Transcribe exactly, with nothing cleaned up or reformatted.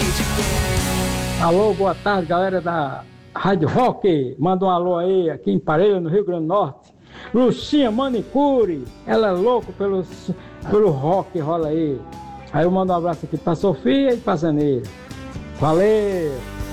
Alô, boa tarde, galera da Rádio Rock. Manda um alô aí, aqui em Parelha, no Rio Grande do Norte. Lucinha Manicure, ela é louca pelo, pelo rock, rola aí. Aí eu mando um abraço aqui pra Sofia e pra Zaneira. Valeu!